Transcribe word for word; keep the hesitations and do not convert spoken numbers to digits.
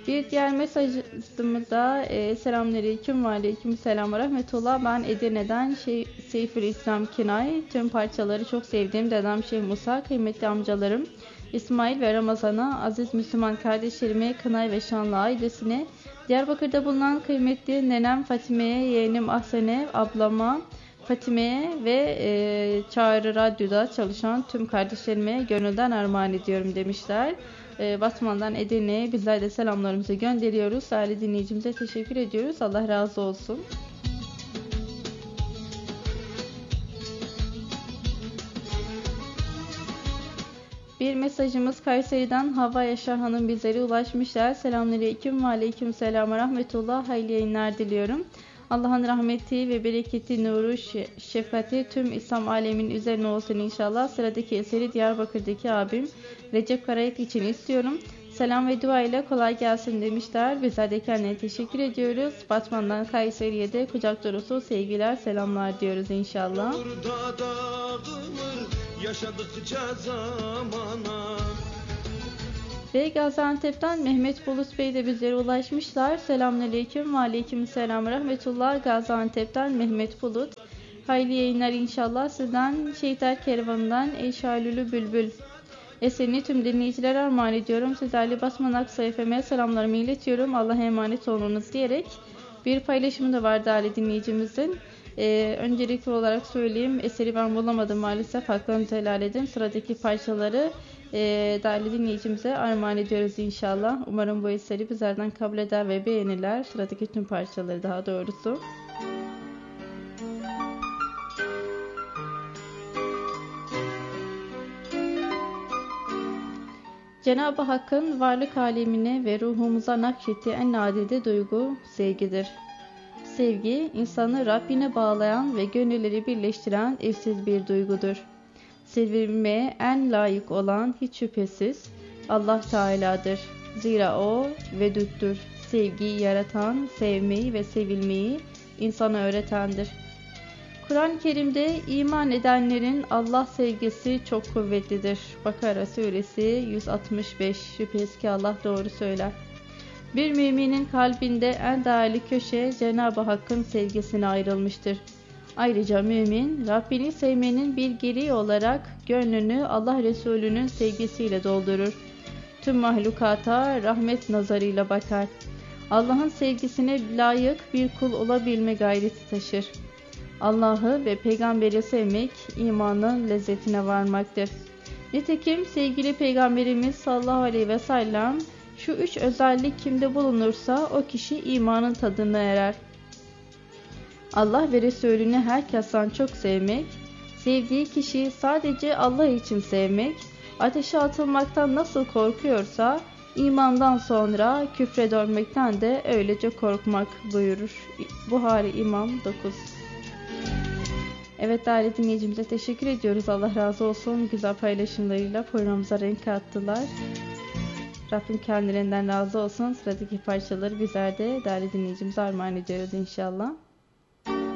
Bir diğer mesajımızda e, selamünaleyküm ve aleyküm selam ve rahmetullah. Ben Edirne'den şey, Seyfülislam Kinay. Tüm parçaları çok sevdiğim dedem Şeyh Musa, kıymetli amcalarım İsmail ve Ramazan'a, aziz Müslüman kardeşlerime, Kınay ve Şanlı ailesine, Diyarbakır'da bulunan kıymetli nenem Fatime'ye, yeğenim Ahsen'e, ablama Fatime'ye ve e, Çağrı Radyo'da çalışan tüm kardeşlerime gönülden armağan ediyorum demişler. E, Batman'dan Edirne'ye bizler de selamlarımızı gönderiyoruz. Değerli dinleyicimize teşekkür ediyoruz. Allah razı olsun. Bir mesajımız Kayseri'den Havva Yaşar Hanım bizlere ulaşmışlar. Selamünaleyküm ve aleyküm selam ve rahmetullah. Hayırlı yayınlar diliyorum. Allah'ın rahmeti ve bereketi, nuru, şefkati tüm İslam alemin üzerine olsun inşallah. Sıradaki eseri Diyarbakır'daki abim Recep Karayet için istiyorum. Selam ve dua ile kolay gelsin demişler. Bizler de kendine teşekkür ediyoruz. Batman'dan Kayseri'ye de kucak dolusu sevgiler, selamlar diyoruz inşallah. Yaşadıkça zamana. Ve Gaziantep'ten Mehmet Bulut Bey de bizlere ulaşmışlar. Selamünaleyküm ve aleyküm selam rahmetullah. Gaziantep'ten Mehmet Bulut. Hayırlı yayınlar inşallah. Sizden Şehitler Kervanı'ndan Eşalülü Bülbül eserini tüm dinleyicilere armağan ediyorum. Sizlerle Basman Aksa F M'ye selamlarımı iletiyorum. Allah'a emanet olunuz diyerek bir paylaşımı da var değerli dinleyicimizin. Ee, öncelikli olarak söyleyeyim, eseri ben bulamadım maalesef, haklarınızı helal edin. Sıradaki parçaları e, değerli dinleyicimize armağan ediyoruz inşallah. Umarım bu eseri bizlerden kabul eder ve beğenirler. Sıradaki tüm parçaları daha doğrusu. Cenab-ı Hakk'ın varlık alemine ve ruhumuza nakşettiği en nadide duygu sevgidir. Sevgi, insanı Rabbine bağlayan ve gönülleri birleştiren eşsiz bir duygudur. Sevilmeye en layık olan hiç şüphesiz Allah Teala'dır. Zira O vedüttür. Sevgiyi yaratan, sevmeyi ve sevilmeyi insana öğretendir. Kur'an-ı Kerim'de iman edenlerin Allah sevgisi çok kuvvetlidir. Bakara suresi yüz altmış beş. Şüphesiz ki Allah doğru söyler. Bir müminin kalbinde en değerli köşe Cenab-ı Hakk'ın sevgisine ayrılmıştır. Ayrıca mümin, Rabbini sevmenin bir gereği olarak gönlünü Allah Resulü'nün sevgisiyle doldurur. Tüm mahlukata rahmet nazarıyla bakar. Allah'ın sevgisine layık bir kul olabilme gayreti taşır. Allah'ı ve peygamberi sevmek imanın lezzetine varmaktır. Nitekim sevgili Peygamberimiz sallallahu aleyhi ve sellem şu üç özellik kimde bulunursa o kişi imanın tadına erer. Allah ve Resulünü herkesten çok sevmek, sevdiği kişiyi sadece Allah için sevmek, ateşe atılmaktan nasıl korkuyorsa imandan sonra küfre dönmekten de öylece korkmak buyurur. Buhari İmam dokuz. Evet değerli dinleyicimize teşekkür ediyoruz. Allah razı olsun. Güzel paylaşımlarıyla programımıza renk kattılar. Rabbim kendilerinden razı olsun. Sıradaki parçaları bizler de değerli dinleyicimize armağan ediyoruz inşallah.